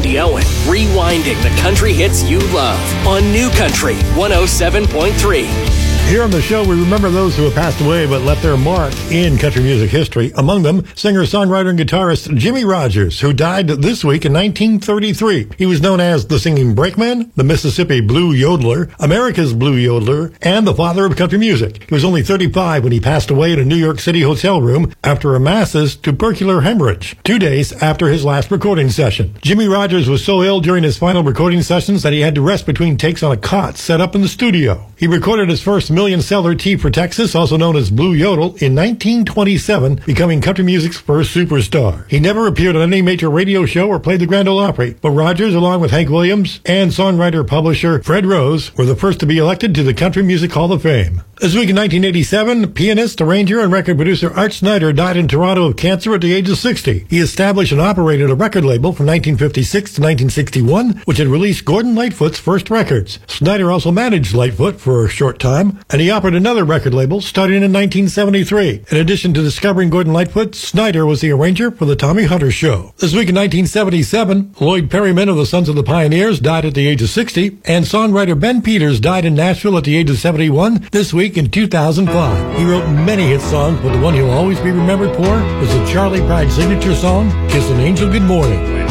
Randy Owen, rewinding the country hits you love on New Country 107.3. Here on the show, we remember those who have passed away but left their mark in country music history. Among them, singer, songwriter, and guitarist Jimmie Rodgers, who died this week in 1933. He was known as the singing brakeman, the Mississippi Blue Yodeler, America's Blue Yodeler, and the father of country music. He was only 35 when he passed away in a New York City hotel room after a massive tubercular hemorrhage, 2 days after his last recording session. Jimmie Rodgers was so ill during his final recording sessions that he had to rest between takes on a cot set up in the studio. He recorded his first million-seller T for Texas, also known as Blue Yodel, in 1927, becoming country music's first superstar. He never appeared on any major radio show or played the Grand Ole Opry, but Rodgers, along with Hank Williams and songwriter-publisher Fred Rose, were the first to be elected to the Country Music Hall of Fame. This week in 1987, pianist, arranger, and record producer Art Snider died in Toronto of cancer at the age of 60. He established and operated a record label from 1956 to 1961, which had released Gordon Lightfoot's first records. Snider also managed Lightfoot for a short time, and he operated another record label starting in 1973. In addition to discovering Gordon Lightfoot, Snider was the arranger for the Tommy Hunter Show. This week in 1977, Lloyd Perryman of the Sons of the Pioneers died at the age of 60, and songwriter Ben Peters died in Nashville at the age of 71 this week in 2005. He wrote many hit songs, but the one he'll always be remembered for was the Charley Pride signature song, Kiss an Angel Good Morning.